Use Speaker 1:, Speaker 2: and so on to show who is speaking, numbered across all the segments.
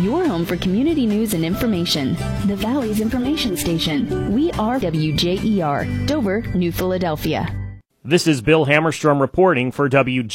Speaker 1: your home for community news and information. The Valley's information station. We are WJER, Dover, New Philadelphia.
Speaker 2: This is Bill Hammerstrom reporting for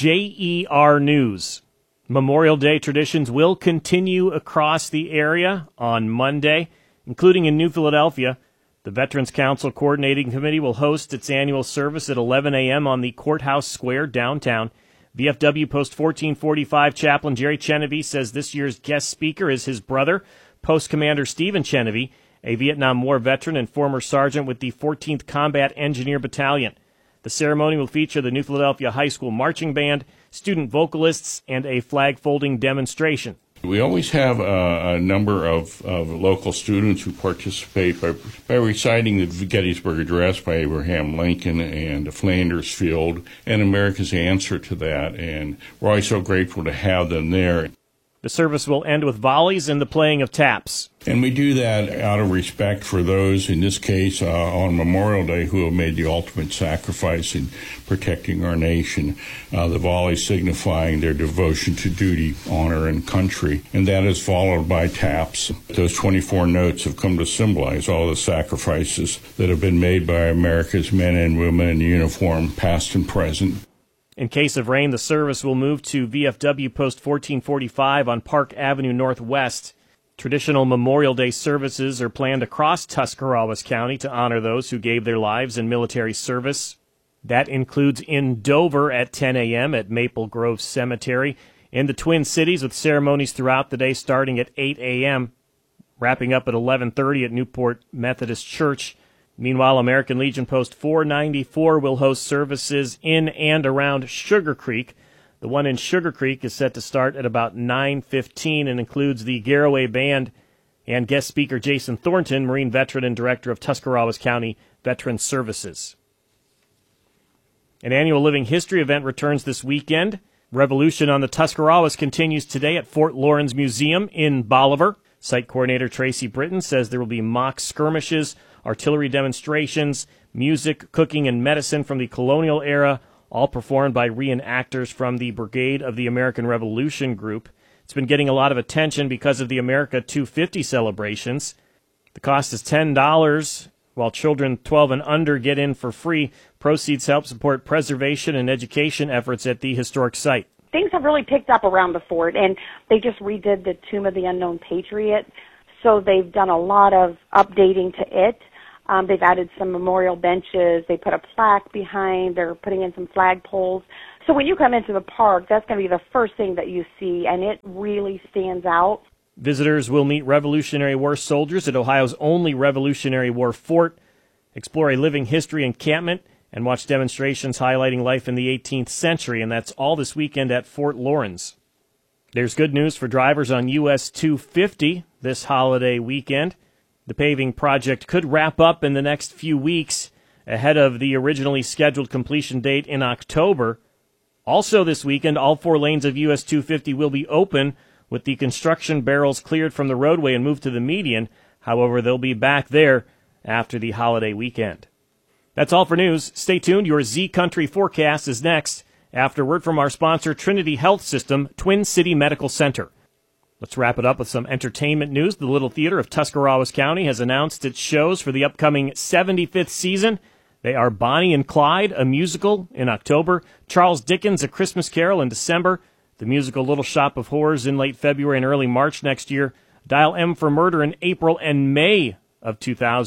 Speaker 2: WJER News. Memorial Day traditions will continue across the area on Monday, including in New Philadelphia. The Veterans Council Coordinating Committee will host its annual service at 11 a.m. on the Courthouse Square downtown. VFW Post 1445 Chaplain Jerry Chenevey says this year's guest speaker is his brother, Post Commander Stephen Chenevey, a Vietnam War veteran and former sergeant with the 14th Combat Engineer Battalion. The ceremony will feature the New Philadelphia High School Marching Band, student vocalists, and a flag-folding demonstration.
Speaker 3: We always have a number of local students who participate by reciting the Gettysburg Address by Abraham Lincoln and Flanders Field and America's answer to that, and we're always so grateful to have them there.
Speaker 2: The service will end with volleys and the playing of taps.
Speaker 3: And we do that out of respect for those, in this case, on Memorial Day, who have made the ultimate sacrifice in protecting our nation. The volley signifying their devotion to duty, honor, and country. And that is followed by taps. Those 24 notes have come to symbolize all the sacrifices that have been made by America's men and women in uniform, past and present.
Speaker 2: In case of rain, the service will move to VFW Post 1445 on Park Avenue Northwest. Traditional Memorial Day services are planned across Tuscarawas County to honor those who gave their lives in military service. That includes in Dover at 10 a.m. at Maple Grove Cemetery, in the Twin Cities with ceremonies throughout the day starting at 8 a.m., wrapping up at 11:30 at Newport Methodist Church. Meanwhile, American Legion Post 494 will host services in and around Sugar Creek. The one in Sugar Creek is set to start at about 9:15 and includes the Garraway Band and guest speaker Jason Thornton, Marine veteran and director of Tuscarawas County Veteran Services. An annual Living History event returns this weekend. Revolution on the Tuscarawas continues today at Fort Laurens Museum in Bolivar. Site coordinator Tracy Britton says there will be mock skirmishes, artillery demonstrations, music, cooking, and medicine from the colonial era, all performed by reenactors from the Brigade of the American Revolution group. It's been getting a lot of attention because of the America 250 celebrations. The cost is $10, while children 12 and under get in for free. Proceeds help support preservation and education efforts at the historic site.
Speaker 4: Things have really picked up around the fort, and they just redid the Tomb of the Unknown Patriot, so they've done a lot of updating to it. They've added some memorial benches. They put a plaque behind. They're putting in some flagpoles. So when you come into the park, that's going to be the first thing that you see, and it really stands out.
Speaker 2: Visitors will meet Revolutionary War soldiers at Ohio's only Revolutionary War fort, explore a living history encampment, and watch demonstrations highlighting life in the 18th century, and that's all this weekend at Fort Laurens. There's good news for drivers on US 250 this holiday weekend. The paving project could wrap up in the next few weeks ahead of the originally scheduled completion date in October. Also this weekend, all 4 lanes of US 250 will be open with the construction barrels cleared from the roadway and moved to the median. However, they'll be back there after the holiday weekend. That's all for news. Stay tuned. Your Z Country forecast is next after word from our sponsor, Trinity Health System, Twin City Medical Center. Let's wrap it up with some entertainment news. The Little Theater of Tuscarawas County has announced its shows for the upcoming 75th season. They are Bonnie and Clyde, a musical, in October, Charles Dickens, A Christmas Carol, in December, the musical Little Shop of Horrors in late February and early March next year, Dial M for Murder in April and May of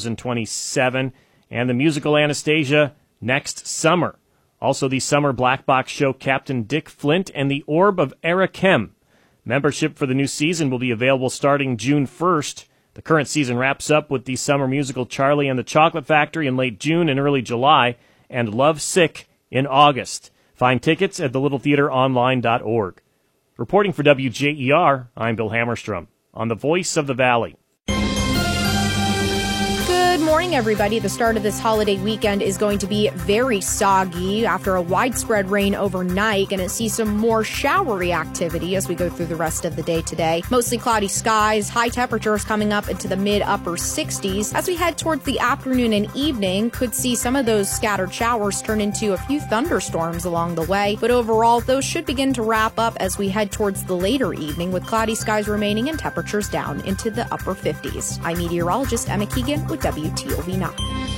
Speaker 2: 2027, and the musical Anastasia next summer. Also the summer black box show Captain Dick Flint and the Orb of Arakem. Membership for the new season will be available starting June 1st. The current season wraps up with the summer musical Charlie and the Chocolate Factory in late June and early July, and Love Sick in August. Find tickets at thelittletheateronline.org. Reporting for WJER, I'm Bill Hammerstrom on the Voice of the Valley.
Speaker 5: Good morning. morning, everybody. The start of this holiday weekend is going to be very soggy after a widespread rain overnight. Going to see some more showery activity as we go through the rest of the day today. Mostly cloudy skies, high temperatures coming up into the mid-upper 60s. As we head towards the afternoon and evening, could see some of those scattered showers turn into a few thunderstorms along the way. But overall, those should begin to wrap up as we head towards the later evening, with cloudy skies remaining and temperatures down into the upper 50s. I'm meteorologist Emma Keegan with WTOV 9.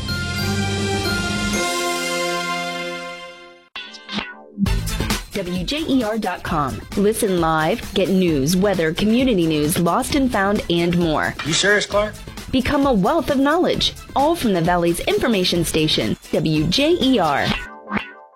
Speaker 1: WJER.com. Listen live, get news, weather, community news, lost and found, and more.
Speaker 6: You serious, Clark?
Speaker 1: Become a wealth of knowledge, all from the Valley's information station, WJER.